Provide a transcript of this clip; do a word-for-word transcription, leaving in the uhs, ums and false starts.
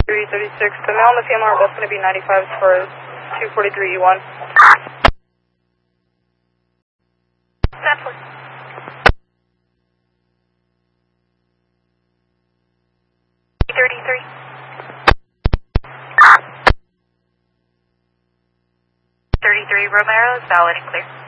three thirty-six. The male and the female are both going to be ninety-fives for two forty-three E one. Central. thirty-three. thirty-three Romero is valid and clear.